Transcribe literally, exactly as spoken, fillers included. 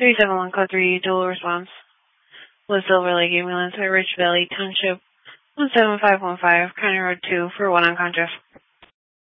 three seven one code three, dual response. Was Silver Lake Ambulance at Rich Valley Township, one seven five one five, County Road two, for one unconscious.